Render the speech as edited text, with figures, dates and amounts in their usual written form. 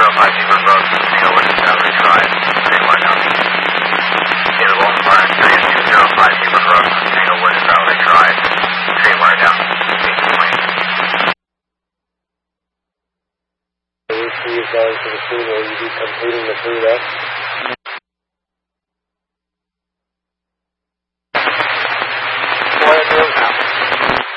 205 Hebron Road, Tanglewood is Valley Drive, Trademark now. Available for 205 Hebron Road, Tanglewood is Valley Drive, Trademark now. 8 points. Going to the scene, will you be completing the 3 left?